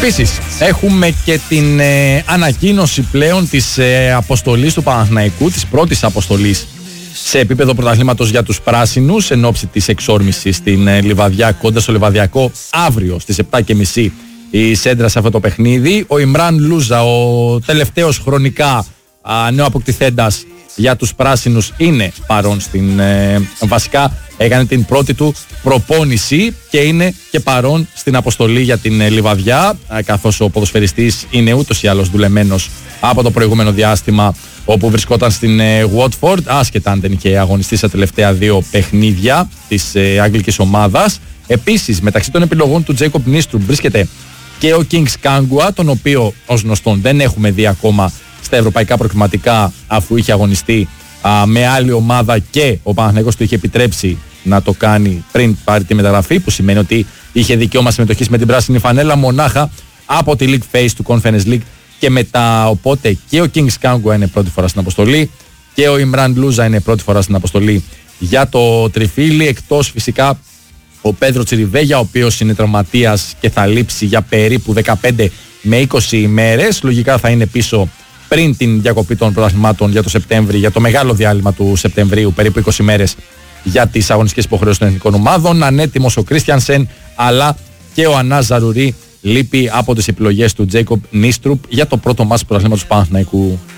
Επίσης, έχουμε και την ανακοίνωση πλέον της αποστολής του Παναθηναϊκού, της πρώτης αποστολής σε επίπεδο πρωταθλήματος για τους πράσινους, εν ώψη της εξόρμησης στην Λιβαδιά, κοντά στο Λιβαδιακό, αύριο στις 7:30 η σέντρα σε αυτό το παιχνίδι. Ο Ιμράν Λούζα, ο τελευταίος χρονικά νέο αποκτηθέντας για τους πράσινους, είναι παρόν στην βασικά έκανε την πρώτη του προπόνηση και είναι και παρόν στην αποστολή για την Λιβαδιά, καθώς ο ποδοσφαιριστής είναι ούτως ή άλλως δουλεμένος από το προηγούμενο διάστημα όπου βρισκόταν στην Watford, άσχετα αν δεν είχε αγωνιστεί στα τελευταία 2 παιχνίδια της αγγλικής ομάδας. Επίσης, μεταξύ των επιλογών του Τζέικοπ Νίστρουπ βρίσκεται και ο Kings Kangua, τον οποίο ως γνωστόν δεν έχουμε δει ακόμα στα ευρωπαϊκά προκριματικά, αφού είχε αγωνιστεί με άλλη ομάδα και ο Παναθηναϊκός του είχε επιτρέψει να το κάνει πριν πάρει τη μεταγραφή, που σημαίνει ότι είχε δικαίωμα συμμετοχής με την πράσινη φανέλα μονάχα από τη League Phase του Conference League και μετά. Οπότε και ο Kings Kangua είναι πρώτη φορά στην αποστολή και ο Imran Louza είναι πρώτη φορά στην αποστολή για το τριφύλι, εκτός φυσικά ο Πέδρο Τσιριβέγια, ο οποίος είναι τραυματίας και θα λείψει για περίπου 15 με 20 ημέρες. Λογικά θα είναι πίσω πριν την διακοπή των πρωταθλημάτων για το Σεπτέμβρη, για το μεγάλο διάλειμμα του Σεπτεμβρίου, περίπου 20 ημέρες για τις αγωνιστικές υποχρεώσεις των εθνικών ομάδων. Ανέτοιμος ο Κρίστιανσεν, αλλά και ο Ανάζ Ζαρουρί λείπει από τις επιλογές του Τζέικοπ Νίστρουπ για το πρώτο μάτς του πρωταθλήματος του Παναθηναϊκού.